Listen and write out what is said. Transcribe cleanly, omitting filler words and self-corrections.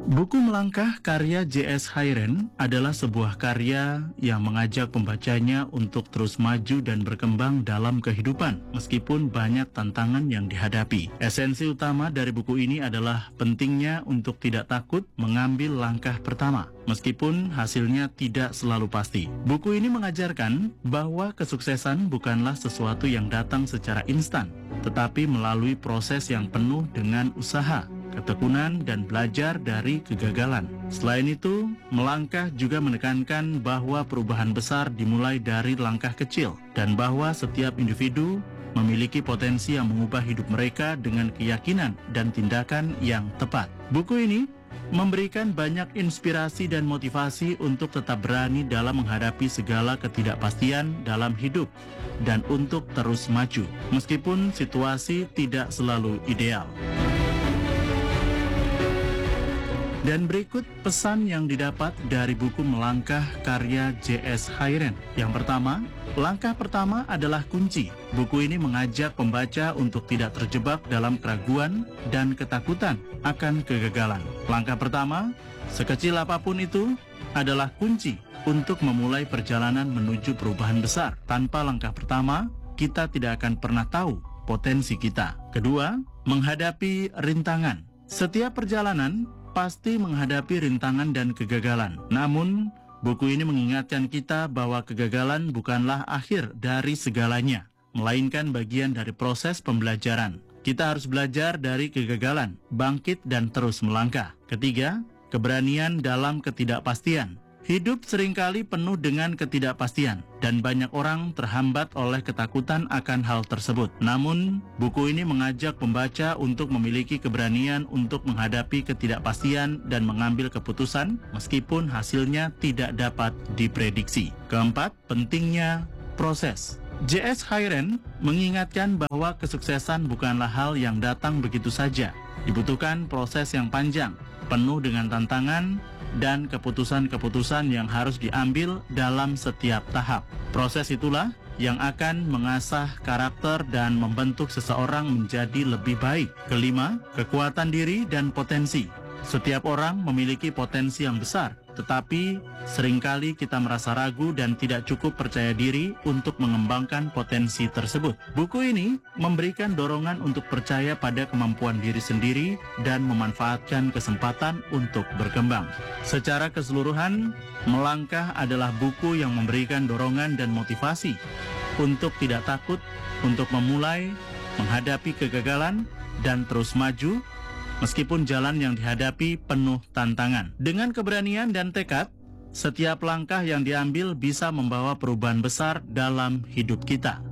Buku Melangkah karya J.S. Hayren adalah sebuah karya yang mengajak pembacanya untuk terus maju dan berkembang dalam kehidupan, meskipun banyak tantangan yang dihadapi. Esensi utama dari buku ini adalah pentingnya untuk tidak takut mengambil langkah pertama, meskipun hasilnya tidak selalu pasti. Buku ini mengajarkan bahwa kesuksesan bukanlah sesuatu yang datang secara instan, tetapi melalui proses yang penuh dengan usaha, ketekunan, dan belajar dari kegagalan. Selain itu, Melangkah juga menekankan bahwa perubahan besar dimulai dari langkah kecil, dan bahwa setiap individu memiliki potensi yang mengubah hidup mereka dengan keyakinan dan tindakan yang tepat. Buku ini memberikan banyak inspirasi dan motivasi untuk tetap berani dalam menghadapi segala ketidakpastian dalam hidup dan untuk terus maju, meskipun situasi tidak selalu ideal. Dan berikut pesan yang didapat dari buku Melangkah karya J.S. Hayren. Yang pertama, langkah pertama adalah kunci. Buku ini mengajak pembaca untuk tidak terjebak dalam keraguan dan ketakutan akan kegagalan. Langkah pertama, sekecil apapun itu, adalah kunci untuk memulai perjalanan menuju perubahan besar. Tanpa langkah pertama, kita tidak akan pernah tahu potensi kita. Kedua, menghadapi rintangan. Setiap perjalanan pasti menghadapi rintangan dan kegagalan. Namun, buku ini mengingatkan kita bahwa kegagalan bukanlah akhir dari segalanya, melainkan bagian dari proses pembelajaran. Kita harus belajar dari kegagalan, bangkit, dan terus melangkah. Ketiga, keberanian dalam ketidakpastian. Hidup seringkali penuh dengan ketidakpastian, dan banyak orang terhambat oleh ketakutan akan hal tersebut. Namun, buku ini mengajak pembaca untuk memiliki keberanian untuk menghadapi ketidakpastian dan mengambil keputusan meskipun hasilnya tidak dapat diprediksi. Keempat, pentingnya proses. J.S. Hayren mengingatkan bahwa kesuksesan bukanlah hal yang datang begitu saja. Dibutuhkan proses yang panjang, penuh dengan tantangan, dan keputusan-keputusan yang harus diambil dalam setiap tahap. Proses itulah yang akan mengasah karakter dan membentuk seseorang menjadi lebih baik. Kelima, kekuatan diri dan potensi. Setiap orang memiliki potensi yang besar, tetapi seringkali kita merasa ragu dan tidak cukup percaya diri untuk mengembangkan potensi tersebut. Buku ini memberikan dorongan untuk percaya pada kemampuan diri sendiri dan memanfaatkan kesempatan untuk berkembang. Secara keseluruhan, Melangkah adalah buku yang memberikan dorongan dan motivasi untuk tidak takut, untuk memulai, menghadapi kegagalan, dan terus maju, meskipun jalan yang dihadapi penuh tantangan. Dengan keberanian dan tekad, setiap langkah yang diambil bisa membawa perubahan besar dalam hidup kita.